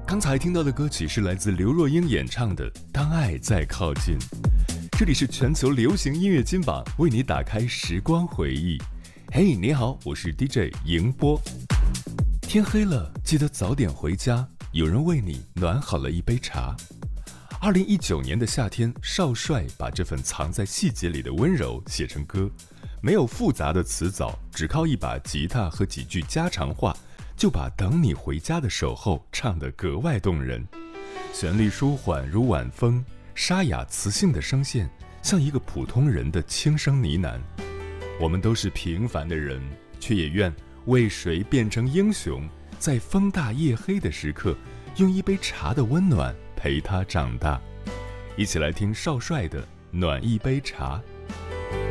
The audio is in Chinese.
刚才听到的歌曲是来自刘若英演唱的《当爱在靠近》。这里是全球流行音乐金榜，为你打开时光回忆。嘿，你好，我是 DJ 迎波。天黑了，记得早点回家，有人为你暖好了一杯茶。2019年的夏天，少帅把这份藏在细节里的温柔写成歌，没有复杂的词藻，只靠一把吉他和几句家常话，就把等你回家的守候唱得格外动人。旋律舒缓如晚风，沙哑磁性的声线像一个普通人的轻声呢喃。我们都是平凡的人，却也愿为谁变成英雄，在风大夜黑的时刻，用一杯茶的温暖陪他长大。一起来听少帅的《暖一杯茶》。